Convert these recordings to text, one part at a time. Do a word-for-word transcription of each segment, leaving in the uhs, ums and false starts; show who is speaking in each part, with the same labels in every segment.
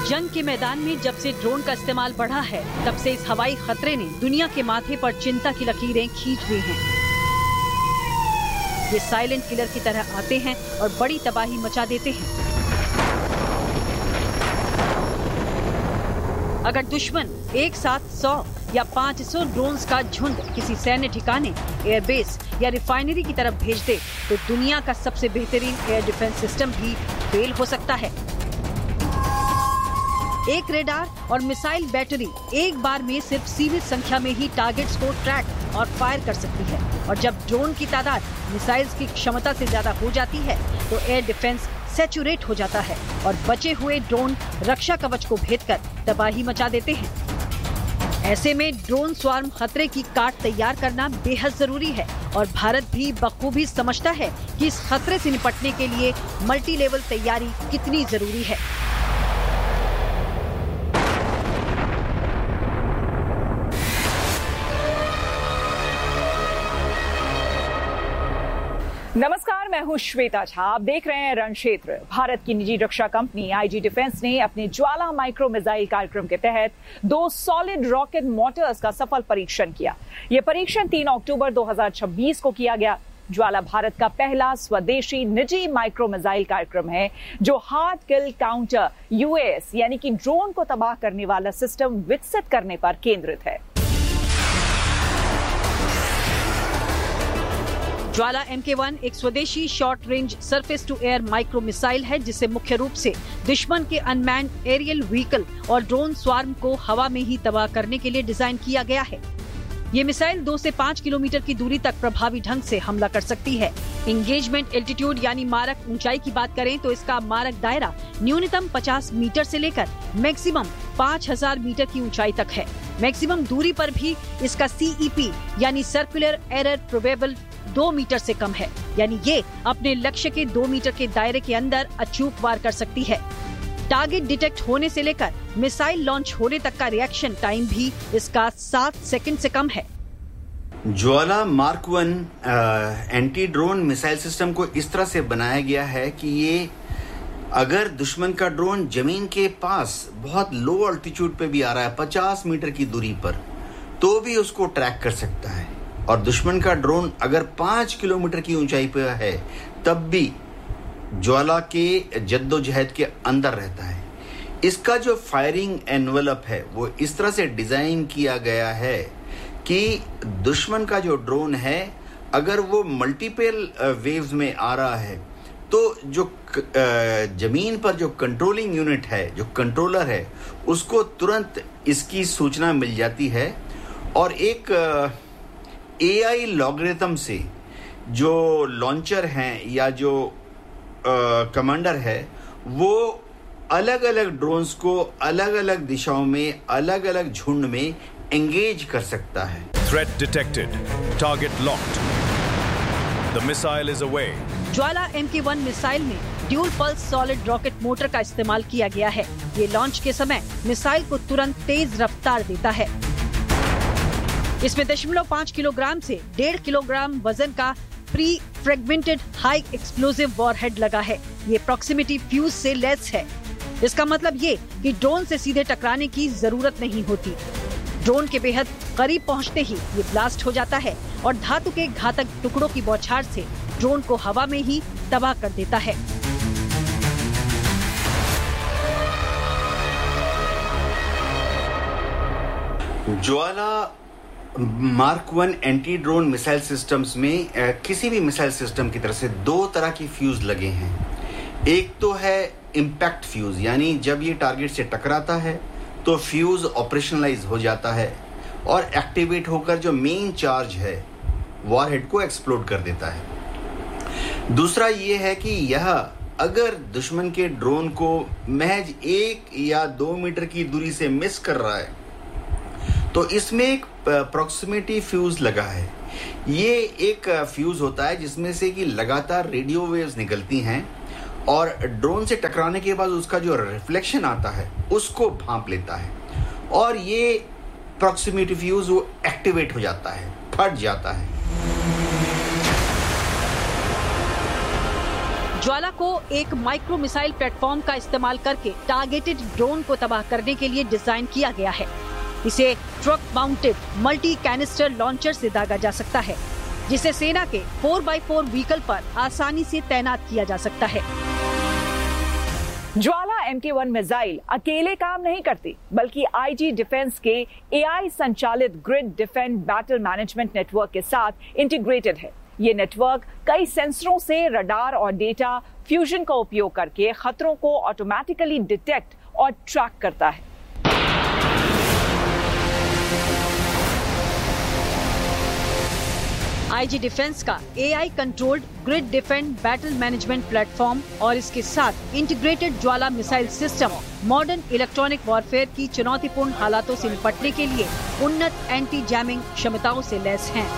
Speaker 1: जंग के मैदान में जब से ड्रोन का इस्तेमाल बढ़ा है, तब से इस हवाई खतरे ने दुनिया के माथे पर चिंता की लकीरें खींच दी हैं। ये साइलेंट किलर की तरह आते हैं और बड़ी तबाही मचा देते हैं। अगर दुश्मन एक साथ सौ या पाँच सौ ड्रोन्स का झुंड किसी सैन्य ठिकाने, एयरबेस या रिफाइनरी की तरफ भेज दे, तो दुनिया का सबसे बेहतरीन एयर डिफेंस सिस्टम भी फेल हो सकता है। एक रेडार और मिसाइल बैटरी एक बार में सिर्फ सीमित संख्या में ही टारगेट्स को ट्रैक और फायर कर सकती है, और जब ड्रोन की तादाद मिसाइल्स की क्षमता से ज्यादा हो जाती है, तो एयर डिफेंस सैचुरेट हो जाता है और बचे हुए ड्रोन रक्षा कवच को भेदकर तबाही मचा देते हैं। ऐसे में ड्रोन स्वार्म खतरे की काट तैयार करना बेहद जरूरी है, और भारत भी बखूबी समझता है कि इस खतरे से निपटने के लिए मल्टी लेवल तैयारी कितनी जरूरी है।
Speaker 2: नमस्कार, मैं हूं श्वेता झा। आप देख रहे हैं रण क्षेत्र। भारत की निजी रक्षा कंपनी आईजी डिफेंस ने अपने ज्वाला माइक्रो मिसाइल कार्यक्रम के तहत दो सॉलिड रॉकेट मोटर्स का सफल परीक्षण किया। यह परीक्षण तीन अक्टूबर दो हज़ार छब्बीस को किया गया। ज्वाला भारत का पहला स्वदेशी निजी माइक्रो मिसाइल कार्यक्रम है, जो हार्ड किल काउंटर यूएस यानी कि ड्रोन को तबाह करने वाला सिस्टम विकसित करने पर केंद्रित है।
Speaker 1: ज्वाला एम के वन एक स्वदेशी short range surface to air micro missile है, जिसे मुख्य रूप से दुश्मन के अनमैन्ड एरियल व्हीकल और ड्रोन स्वार्म को हवा में ही तबाह करने के लिए डिजाइन किया गया है। ये मिसाइल दो से पाँच किलोमीटर की दूरी तक प्रभावी ढंग से हमला कर सकती है। इंगेजमेंट एल्टीट्यूड यानी मारक ऊंचाई की बात करें तो इसका मारक दायरा न्यूनतम पचास मीटर से लेकर मैक्सिमम पाँच हज़ार मीटर की ऊंचाई तक है। मैक्सिमम दूरी पर भी इसका सीईपी यानी सर्कुलर एरर प्रोबेबल दो मीटर से कम है, यानी ये अपने लक्ष्य के दो मीटर के दायरे के अंदर अचूक वार कर सकती है। टारगेट डिटेक्ट होने से लेकर मिसाइल लॉन्च होने तक का रिएक्शन टाइम भी इसका सात सेकंड से कम है।
Speaker 3: ज्वाला mark one anti drone missile system को इस तरह से बनाया गया है कि ये अगर दुश्मन का ड्रोन जमीन के पास बहुत लो अल्टीट्यूड पे भी आ रहा है, पचास मीटर की दूरी पर, तो भी उसको ट्रैक कर सकता है। और दुश्मन का ड्रोन अगर पाँच किलोमीटर की ऊंचाई पर है, तब भी ज्वाला के जद्दोजहद के अंदर रहता है। इसका जो फायरिंग एनवेलप है वो इस तरह से डिजाइन किया गया है कि दुश्मन का जो ड्रोन है, अगर वो मल्टीपल वेव्स में आ रहा है, तो जो जमीन पर जो कंट्रोलिंग यूनिट है, जो कंट्रोलर है, उसको तुरंत इसकी सूचना मिल जाती है, और एक एआई लॉगरिथम से जो लॉन्चर हैं या जो कमांडर है, वो अलग अलग ड्रोन्स को अलग अलग दिशाओं में, अलग अलग झुंड में एंगेज कर सकता है।
Speaker 4: Threat detected. Target locked. The missile is away.
Speaker 1: Jwala M के वन मिसाइल में dual pulse solid rocket motor का इस्तेमाल किया गया है। ये लॉन्च के समय मिसाइल को तुरंत तेज रफ्तार देता है। इसमें दशमलव पाँच किलोग्राम से डेढ़ किलोग्राम वजन का pre fragmented high explosive warhead लगा है। ये प्रॉक्सिमिटी फ्यूज से लैस है। इसका मतलब ये कि ड्रोन से सीधे टकराने की जरूरत नहीं होती। ड्रोन के बेहद करीब पहुंचते ही ये ब्लास्ट हो जाता है और धातु के घातक टुकड़ों की बौछार से ड्रोन को हवा में ही तबाह कर देता है।
Speaker 3: ज्वाला mark one anti drone missile systems में आ, किसी भी मिसाइल सिस्टम की तरफ से दो तरह की फ्यूज लगे हैं। एक तो है इम्पैक्ट फ्यूज, यानी जब ये टारगेट से टकराता है तो फ्यूज ऑपरेशनलाइज हो जाता है और एक्टिवेट होकर जो मेन चार्ज है वॉरहेड को एक्सप्लोड कर देता है। दूसरा ये है कि यह अगर दुश्मन के ड्रोन को महज एक या दो मीटर की दूरी से मिस कर रहा है, तो इसमें एक प्रॉक्सिमिटी फ्यूज लगा है। ये एक फ्यूज होता है जिसमें से कि लगातार रेडियो वेव्स निकलती हैं और ड्रोन से टकराने के बाद उसका जो रिफ्लेक्शन आता है उसको भांप लेता है, और ये प्रॉक्सिमिटी फ्यूज वो एक्टिवेट हो जाता है, फट जाता है।
Speaker 1: ज्वाला को एक माइक्रो मिसाइल प्लेटफॉर्म का इस्तेमाल करके टारगेटेड ड्रोन को तबाह करने के लिए डिजाइन किया गया है। इसे truck mounted multi canister launcher से दागा जा सकता है, जिसे सेना के फोर बाई फोर व्हीकल पर आसानी से तैनात किया जा सकता है।
Speaker 2: ज्वाला एम के वन मिसाइल अकेले काम नहीं करती, बल्कि आईजी डिफेंस के एआई संचालित grid defence battle management network के साथ इंटीग्रेटेड है। ये नेटवर्क कई सेंसरों से रडार और डेटा फ्यूजन का उपयोग करके खतरों को ऑटोमेटिकली डिटेक्ट और ट्रैक करता है।
Speaker 1: आईजी डिफेंस का AI controlled grid defence battle management platform और इसके साथ इंटीग्रेटेड ज्वाला missile system modern electronic warfare की चुनौतीपूर्ण हालातों से निपटने के लिए उन्नत एंटी जैमिंग क्षमताओं से लैस हैं।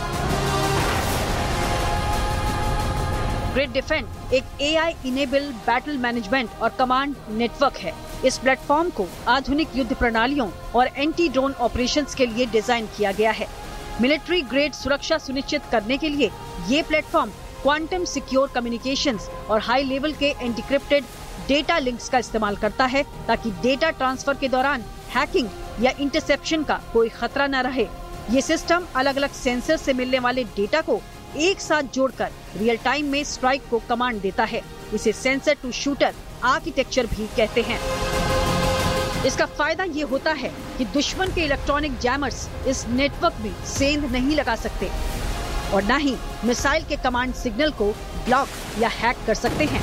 Speaker 1: ग्रिड डिफेंस एक एआई इनेबल बैटल मैनेजमेंट और कमांड नेटवर्क है। इस प्लेटफॉर्म को आधुनिक युद्ध प्रणालियों और एंटी ड्रोन ऑपरेशंस के लिए डिजाइन किया गया है। मिलिट्री ग्रेड सुरक्षा सुनिश्चित करने के लिए ये प्लेटफॉर्म क्वांटम सिक्योर कम्युनिकेशंस और हाई लेवल के एनक्रिप्टेड डेटा लिंक्स का इस्तेमाल करता है, ताकि डेटा ट्रांसफर के दौरान हैकिंग या इंटरसेप्शन का कोई खतरा न रहे। ये सिस्टम अलग अलग सेंसर से मिलने वाले डेटा को एक साथ जोड़कर रियल टाइम में स्ट्राइक को कमांड देता है। इसे सेंसर टू शूटर आर्किटेक्चर भी कहते हैं। इसका फायदा ये होता है कि दुश्मन के इलेक्ट्रॉनिक जैमर्स इस नेटवर्क में सेंध नहीं लगा सकते और न ही मिसाइल के कमांड सिग्नल को ब्लॉक या हैक कर सकते हैं।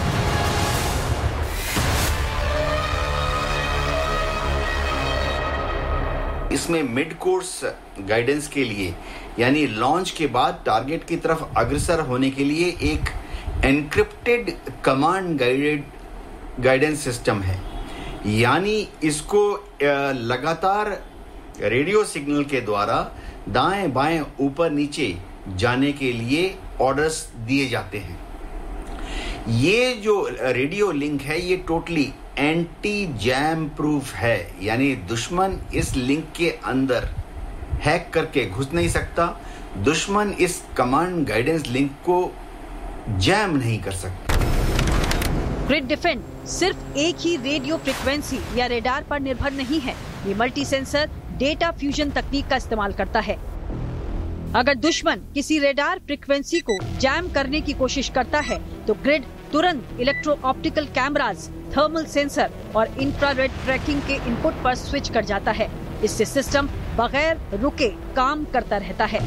Speaker 3: इसमें मिड कोर्स गाइडेंस के लिए, यानी लॉन्च के बाद टारगेट की तरफ अग्रसर होने के लिए एक encrypted command guided guidance system है। यानी इसको लगातार रेडियो सिग्नल के द्वारा दाएं बाएं ऊपर नीचे जाने के लिए ऑर्डर्स दिए जाते हैं। ये जो रेडियो लिंक है ये टोटली एंटी जैम प्रूफ है, यानी दुश्मन इस लिंक के अंदर हैक करके घुस नहीं सकता। दुश्मन इस कमांड गाइडेंस लिंक को जैम नहीं कर सकता।
Speaker 1: ग्रिड डिफेंस सिर्फ एक ही रेडियो फ्रीक्वेंसी या रेडार पर निर्भर नहीं है। ये मल्टी सेंसर डेटा फ्यूजन तकनीक का इस्तेमाल करता है। अगर दुश्मन किसी रेडार फ्रीक्वेंसी को जैम करने की कोशिश करता है तो ग्रिड तुरंत electro optical cameras, thermal sensor और इंफ्रारेड ट्रैकिंग के इनपुट पर स्विच कर जाता है। इससे सिस्टम बगैर रुके काम करता रहता है।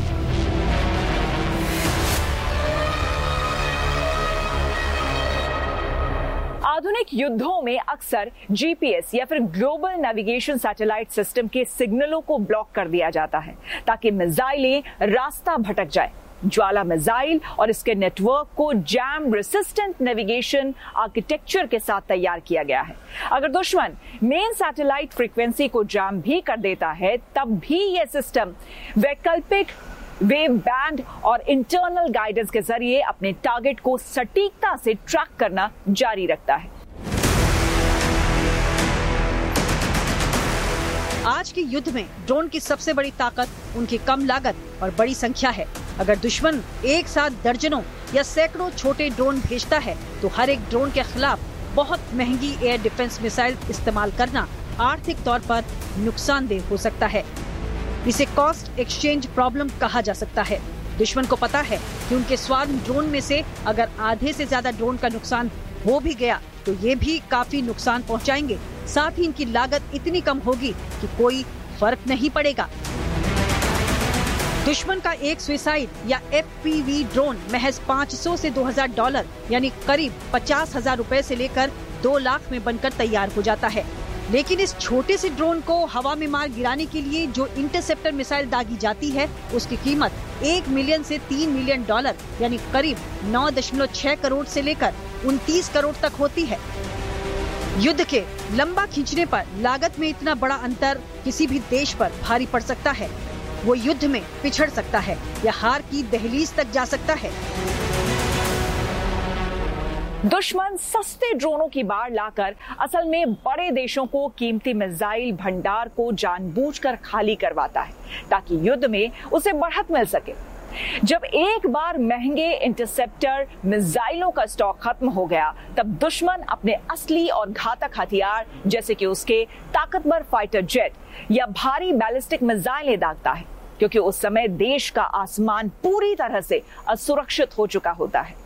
Speaker 2: आधुनिक युद्धों में अक्सर जीपीएस या फिर ग्लोबल नेविगेशन सैटेलाइट सिस्टम के सिग्नलों को ब्लॉक कर दिया जाता है, ताकि मिसाइलें रास्ता भटक जाए। ज्वाला मिसाइल और इसके नेटवर्क को जैम रेसिस्टेंट नेविगेशन आर्किटेक्चर के साथ तैयार किया गया है। अगर दुश्मन मेन सैटेलाइट फ्रीक्वेंसी को जैम भी कर देता है, तब भी यह सिस्टम वैकल्पिक वेव बैंड और इंटरनल गाइडेंस के जरिए अपने टारगेट को सटीकता से ट्रैक करना जारी रखता है।
Speaker 1: आज के युद्ध में ड्रोन की सबसे बड़ी ताकत उनकी कम लागत और बड़ी संख्या है। अगर दुश्मन एक साथ दर्जनों या सैकड़ों छोटे ड्रोन भेजता है तो हर एक ड्रोन के खिलाफ बहुत महंगी एयर डिफेंस मिसाइल इस्तेमाल करना आर्थिक तौर पर नुकसानदेह हो सकता है। इसे कॉस्ट एक्सचेंज प्रॉब्लम कहा जा सकता है। दुश्मन को पता है कि उनके स्वार्म ड्रोन में से अगर आधे से ज्यादा ड्रोन का नुकसान हो भी गया तो ये भी काफी नुकसान पहुंचाएंगे। साथ ही इनकी लागत इतनी कम होगी कि कोई फर्क नहीं पड़ेगा। दुश्मन का एक सुसाइड या एफपीवी ड्रोन महज पाँच सौ से दो हज़ार डॉलर यानी करीब पचास हजार रूपए से लेकर दो लाख में बनकर तैयार हो जाता है। लेकिन इस छोटे से ड्रोन को हवा में मार गिराने के लिए जो इंटरसेप्टर मिसाइल दागी जाती है, उसकी कीमत एक मिलियन से तीन मिलियन डॉलर यानी करीब नौ दशमलव छह करोड़ से लेकर उनतीस करोड़ तक होती है। युद्ध के लंबा खींचने पर लागत में इतना बड़ा अंतर किसी भी देश पर भारी पड़ सकता है। वो युद्ध में पिछड़ सकता है या हार की दहलीज तक जा सकता है।
Speaker 2: दुश्मन सस्ते ड्रोनों की बाढ़ लाकर असल में बड़े देशों को कीमती मिसाइल भंडार को जानबूझकर खाली करवाता है, ताकि युद्ध में उसे बढ़त मिल सके। जब एक बार महंगे इंटरसेप्टर मिसाइलों का स्टॉक खत्म हो गया, तब दुश्मन अपने असली और घातक हथियार जैसे कि उसके ताकतवर फाइटर जेट या भारी बैलिस्टिक मिसाइलें दागता है, क्योंकि उस समय देश का आसमान पूरी तरह से असुरक्षित हो चुका होता है।